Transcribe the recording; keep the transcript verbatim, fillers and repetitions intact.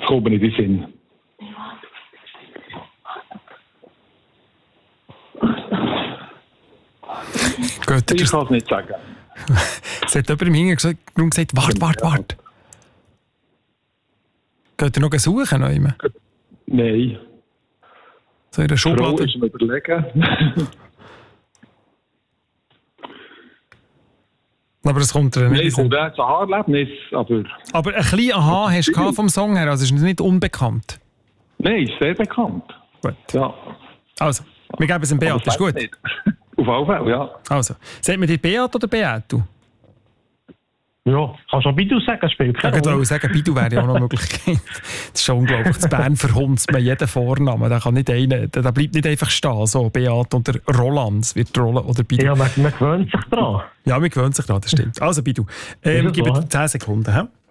kommt mir nicht in den Sinn. Gut, Ich kann es nicht sagen. Es hat jemand im Hintergrund gesagt, wart, wart, wart. Geht ihr noch suchen? Noch immer? Nein. So in der Frau Schublade? ist mir überlegen. Aber das kommt dir nicht Nein, in den ich Sinn. komme jetzt ein Haarerlebnis, aber... Aber ein kleines Aha hast du gehabt vom Song her, also ist nicht unbekannt. Nein, ist sehr bekannt. Gut. Ja. Also, wir geben es dem Beat, Aber ist gut. nicht. Auf alle Fälle, ja. Also, sagt man dir Beat oder Beat? Du? Ja, kannst du auch Bidu sagen, das spielt Ich keine wollte Rolle. sagen, Bidu wäre ja auch noch eine Möglichkeit. Das ist schon unglaublich. In Bern verhunzt man jeden Vornamen. Da kann nicht einer, da bleibt nicht einfach stehen, so Beat oder Roland. Es wird Roland oder Bidu. Ja, man, man gewöhnt sich dran. Ja, man gewöhnt sich daran, das stimmt. Also Bidu, ähm, Ist es gebe so, dir zehn Sekunden. He?